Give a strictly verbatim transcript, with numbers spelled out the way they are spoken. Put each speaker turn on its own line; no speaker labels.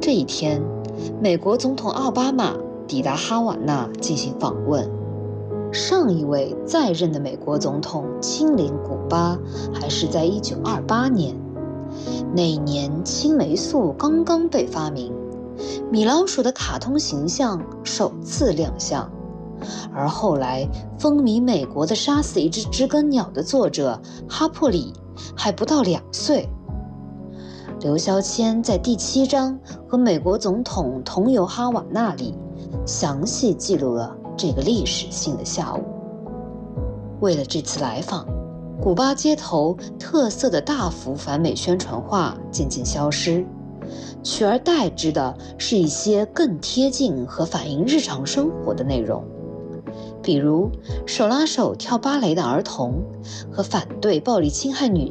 这一天，美国总统奥巴马抵达哈瓦那进行访问。上一位在任的美国总统亲临古巴，还是在一九二八年。那一年，青霉素刚刚被发明，米老鼠的卡通形象首次亮相。而后来风靡美国的《杀死一只知更鸟》的作者哈珀里还不到两岁。刘晓谦在第七章和美国总统同游哈瓦那里，详细记录了这个历史性的下午。为了这次来访，古巴街头特色的大幅反美宣传画渐渐消失，取而代之的是一些更贴近和反映日常生活的内容，比如手拉手跳芭蕾的儿童和反对暴力侵害女